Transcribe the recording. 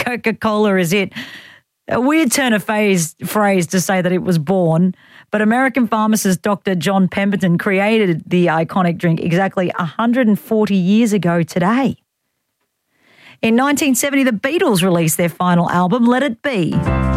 Coca-Cola is it. A weird turn of phrase to say that it was born, but American pharmacist Dr. John Pemberton created the iconic drink exactly 140 years ago today. In 1970, the Beatles released their final album, Let It Be.